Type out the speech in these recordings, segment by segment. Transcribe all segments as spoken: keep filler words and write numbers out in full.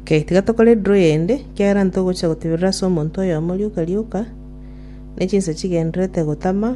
Okay, tigatokole draw yende kera ntogo cha gutibira so monto ya moliuka liuka nechinsa chigendrete gutama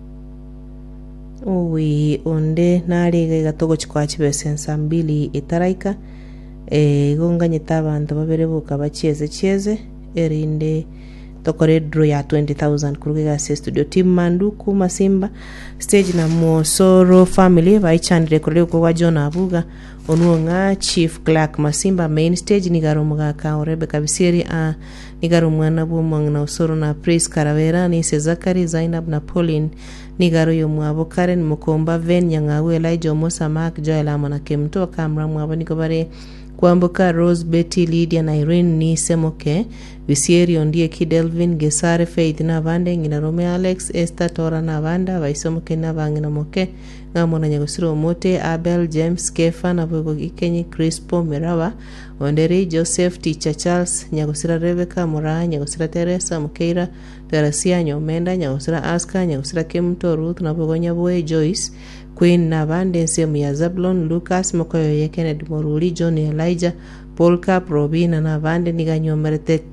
uwi onde nari gatogo chikwa chibesensa mbili itaraika e gonganye tabantu babere buka bachieze chieze erinde tokore draw ya twenty thousand kuruga se studio team Manduku Masimba stage na Mosoro family baichandire kure ko wa John Abuga onuonga Chief Clerk Masimba main stage ni garo mugaka orebe kabisiri a ni garo mwana bu mangna Osoro na Praise Karavera ni se Zakari Zainab na Pauline ni garo yo mwabo Karen Mukomba Ven Yangawe Elijah Mosa Mark Joel Amana Kemto Kamra mwabo ni kobare Kwamboka Rose Betty Lydia na Irene ni Semoke Visieri ondie Kidelvin Gesare Faith na Vande ngina Rome Alex Esther Tora na Vanda Vaisomoke na Vangina Moke ngamona nyagosiro Mote Abel James Kefa na Bogo Ikenyi Crispo Mirawa Onderi Joseph Teacher Charles nyagosira Rebecca Mora nyagosira Teresa Mukeira Teresia Nyomenda nyagosira Aska nyagosira Kemto Ruth na Bogo Nyaboe Joyce Queen na Vande semu ya Zablon Lucas Mokoyo ye Kennedy Moruli John Elijah Paul Cap Robina na Vande niganyomerete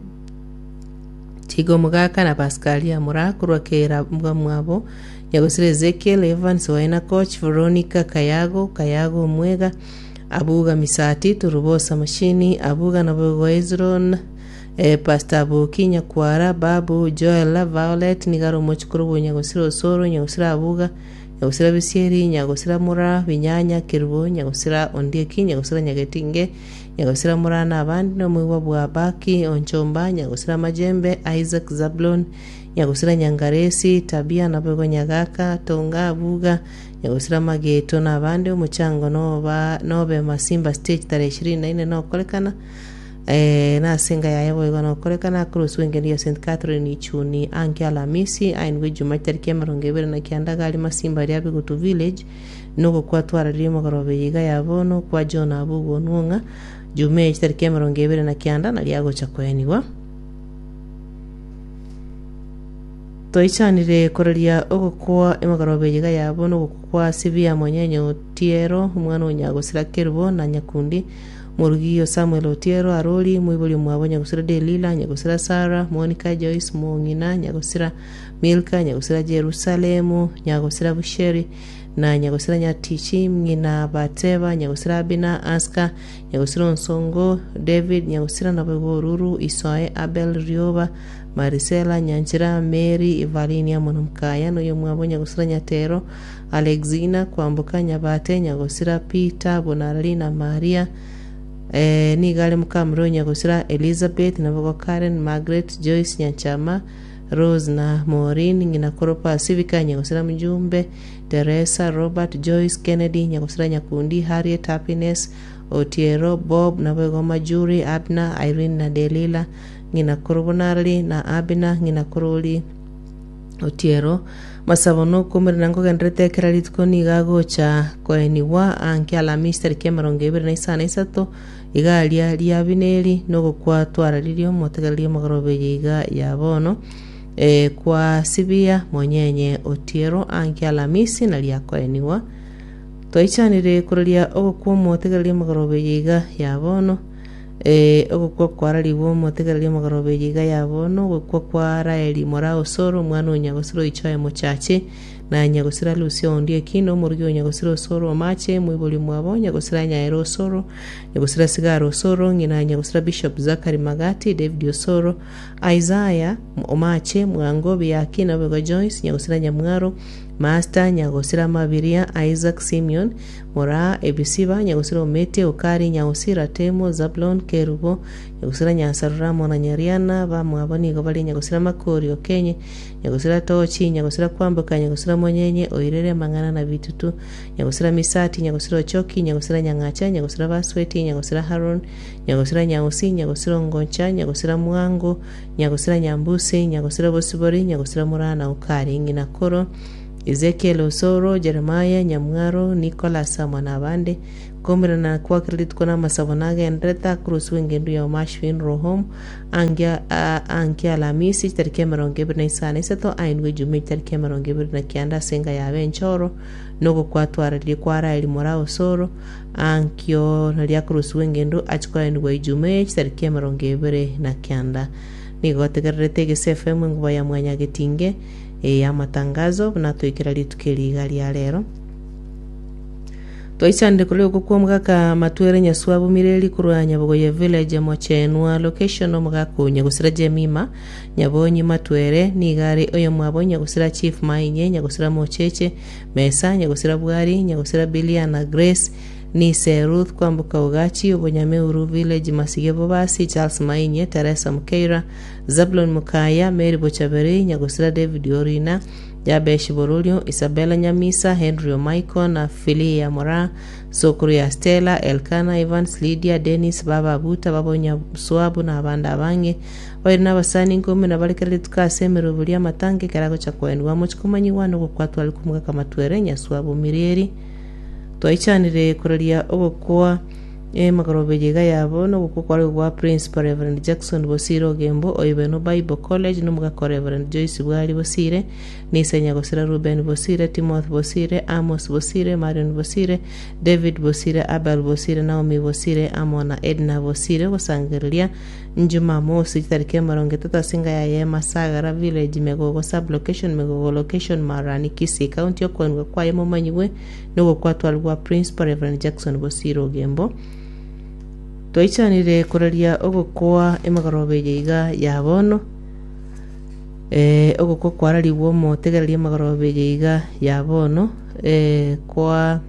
Tigo Mugaka na Pascalia Murakurwa kera mga mwabo nyagosire Ezekiel Evans waina coach Veronica Kayago Kayago Mwega Abuga Misati Turubosa Mashini Abuga na Bogo Ezron e Pastor Bokinya Kwara Babu Joel Violet nigaro mochukuru nyagosire Osoro nyagosire Abuga nyagosira Bisieri nyagosira Mura Binyanya Kirbo nyagosira Ondieki nyagosira Nyagetinge nyagosira Mura na abandi no mwiwa bwa Baki Onchomba nyagosira Majembe Isaac Zablon nyagosira Nyangaresi Tabia na Bogo Nyagaka Tonga Abuga nyagosira Mageto na abandi umuchango no ba nobe Masimba stage tarehe ishirini na nne no kolekana eh na singa ya yebo igano kolekana Cruz Wenge ya Saint Catherine Ichuni anki Alamisi ainwe Jumatari Kemerongebere na kiandaga ali Masimba yabe gutu village nuko kwa twara rimo garobe yiga yabono kwa John Abugo nunga Jume Itari Kemerongebere na kianda na liago chakweniwa toichanire korelia ogokwa emagarobe yiga yabono gukwa Sibia Monyenye Otiero umwana onyagosira Kerbo na Nyakundi Murugiyo Samuel Otiero Aroli mwibuli mwabo nyagosira Delila nyagosira Sara Monica Joyce Mongina nyagosira Milka nyagosira Jerusalemu nyagosira Busheri na nyagosira Nyatichi ngina Bateva nyagosira Bina Aska nyagosira Nsongo David nyagosira Nabegoruru Isoe Abel Rioba Marisela Nyanchira Mary Evalinia Monumkaya no yomwabo nyagosira Nyatero Alexina Kwambuka Nyabate nyagosira Peter Bonarina Maria Eh, ni gale mukamro nyagosira Elizabeth na Bogo Karen Margaret Joyce Nyanchama Rose na Maureen ngina Koropa Civica nyagosira Mjumbe Teresa Robert Joyce Kennedy nyagosira Nyakundi Harriet Happiness Otiero Bob na Bogo Majuri Abna Irene na Delila ngina Korobonarli na Abina ngina Koroli Otiero masabono kumere nango gendrete kreditko ni gago cha koeniwa anki ala mister Kemerongebere na isana isato iga alia lia bineli nogo kwa twara lilio motegalia magarobe yiga yabono e kwa Sibia Monyenye Otiero anki ala misi na lia koeniwa toichanire kurelia ogo kwa motegalia magarobe yiga yabono e ogo kwa kwara liwo motegalia magarobe yiga yabono ogo kwa kwara eli mora Osoro mwana onyagosiro ichoye mochache na nyagosira Lucio ondie kino murugyo nyagosira Osoro mache mwibuli mwabo nyagosira Nyaero Osoro nyagosira Sigaro Osoro ngina nyagosira Bishop Zakari Magati David Osoro Isaiah omache mwangobi yakina Bogo Joyce nyagosira Nyamwaro Master nyagosira Mabiria Isaac Simeon Mora Ebisiba nyagosira Omete Okari nyagosira Temo Zablon Kerubo nyagosira Nyasarura Mona Nyariana ba mwaboni gobali nyagosira Makori Okenye nyagosira Tochi nyagosira Kwambuka nyagosira Monyenye Oirere Mangana na Bitutu nyagosira Misati nyagosira Choki nyagosira Nyangacha nyagosira Basweti nyagosira Haron nyagosira Nyausi nyagosira Ngoncha nyagosira Mwango nyagosira Nyambusi nyagosira Bosibori nyagosira Murana Ukari ngina Koro Ezekiel Osoro, Jeremiah Nyamngaro, Nicholas Samanabande, komira na kwa credit kona masabonage endreta Cruz wengendu ya Mashwin Rohom, angia uh, angia Lamisi tarike maronge birna isane seto ainwe jume tarike maronge birna kianda senga ya benchoro nogo kwa twara li kwara ili mora Osoro ankio nalia Cruz wengendu achiko ainwe jume tarike maronge birna na kianda nigote garrete ge S F M ngwa ya mwanya getinge e ya matangazo na tuikira litukeli gali ya lero Toisande kule kwa mgaka matwere nyaswabu mireli kurwa nyabogoye village mochenwa location omgako nyagusira jemima nyabonyi matwere nigari oyo mwabo nyagusira chief mainye nyagusira mocheche mesa nyagusira bwari nyagusira Biliana Grace ni Seruth kwambuka ugachi obonyame uru village masigebo basi Charles Mainye Teresa Mkeira Zablon Mukaya Mary Bochaberi nyagusira David Orina Jabesh Borulio Isabella Nyamisa Henry Michael na Filia Mora Sokuru ya Stella Elkana Evans Lydia Dennis Baba Abuta Babonya Swabu na abanda abange bari n'abasani ngome na balikere tukasemero buri amatange karago chakwenwa mu chikumanyi wano gukwatwa alikumga kamatwere nyaswabu mireri twaicanire kuraria ogokwa e magarobejega yabo no gukukwa rwa Principal Reverend Jackson Bosiro Gembo oyibeno Bible College no muga Reverend Joyce Bwari Bosire ni senya gosira Ruben Bosire Timothy Bosire Amos Bosire Marion Bosire David Bosire Abel Bosire Naomi Bosire Amona Edna Bosire wasangiria njuma mosi tarike maronge tata singa ya Yema Sagara Village Megogo sub location Megogo location Marani Kisii County okwenwa kwa yemo manyiwe no gukwatwa rwa Principal Reverend Jackson Bosiro Gembo Toichanire kuraria ogokwa emagarobeje iga yabono eh ogokwa kwarari wo motegereria magarobeje iga yabono eh kwa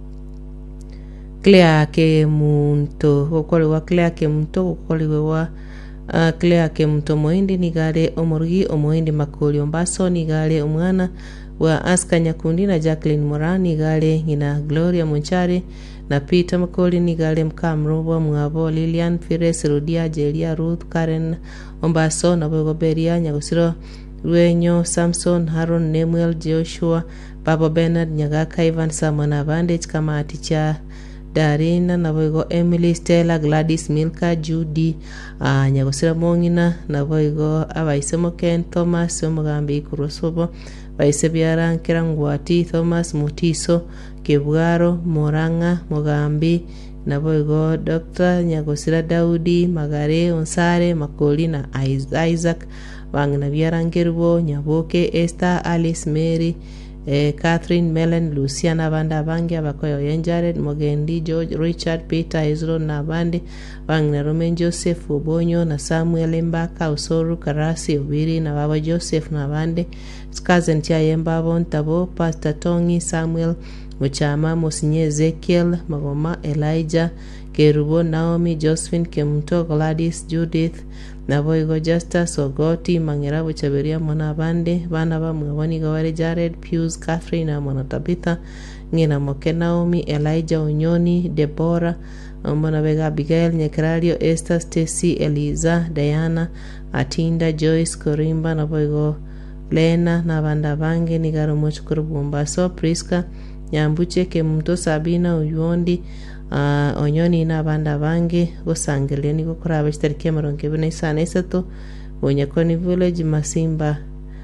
Claire ke muntu okole wa Claire ke muntu okole wa uh, Claire ke muntu moindi nigare omorugi omoindi makoli ombaso nigare omwana wa Aska Nyakundi na Jacqueline Morani gale ngina Gloria Munchari na Peter Makoli ni gale mkamrobo mwabo Lilian Fires Rodia Jelia Ruth Karen Ombaso na Bogoberia Nyagusiro Ruenyo Samson Haron Nemuel Joshua Baba Bernard Nyagaka Ivan Samona Bandage kama aticha Darina na Bogo Emily Stella Gladys Milka Judy uh, Nyagusira Mongina na Bogo Abaisemo Ken Thomas Omugambi Kurosobo Baise biara Nkirangwati Thomas Mutiso Kebwaro Moranga Mogambi na Bogo Doctor Nyagusira Daudi Magare Onsare Makoli na Isaac Wangna biara Nkirbo Nyaboke Esther Alice Mary eh, Catherine Melen Luciana Banda Bangi Abakoyo Yenjared Mogendi George Richard Peter Ezro na Bandi Wangna Roman Joseph Obonyo na Samuel Mbaka Usoru Karasi Obiri na Baba Joseph na Bandi Skazen Tia Yembabo Ntabo Pastor Tongi Samuel Muchama Mosinye Ezekiel Magoma Elijah Kerubo Naomi Josephine Kemuto Gladys Judith na Boygo Justus Ogoti Mangera Buchaberia Mona Bande bana ba mwaboni gaware Jared Pius Catherine na Mona Tabitha ngina Moke Naomi Elijah Onyoni Deborah Mona Bega Abigail Nyekrario Esther Stacy Eliza Diana Atinda Joyce Korimba na Boygo Lena na banda bange ni garo mochukuru Bombaso Priska Nyambuche Kemuto Sabina Uyuondi uh, Onyoni na banda bange gosangele ni gukora abashtarike maronke bine sana isato Bonyakoni Village Masimba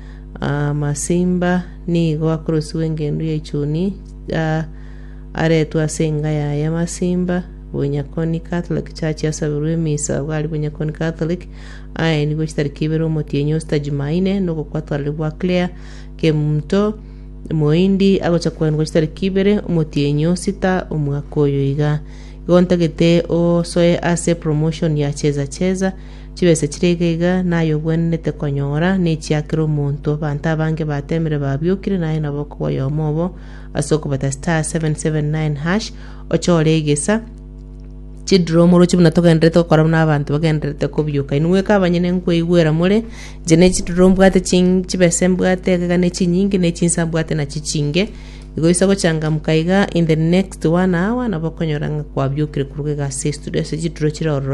uh, Masimba ni go Cruz wengendu yechuni uh, aretwa senga ya ya Masimba Bonyakoni Catholic Church ya Sabirwe misa wali Bonyakoni Catholic aya ni goshtarike bero motienyo sta Jumaine no kwatwa libwa Claire ke mto moindi agocha kwenu goshitari kibere motienyo sita omwakoyo iga gontagete o soe ase promotion ya cheza cheza chibese chirega nayo bwenete konyora ne chiakiro muntu banta bange batemere babyukire naye naboko yomobo asoko bata star seven seven nine hash ochoregesa chidro muro chibuna togendrete korana abantu bagendrete kubyuka inwe kabanyene nkweigwera mure jene chidro mbwate ching chibese mbwate kagane chinyingi ne chinsambwate na chichinge igo isako changa mukaiga in the next one hour nabokonyora kwa byukire kuruga ga studio se chidro chiro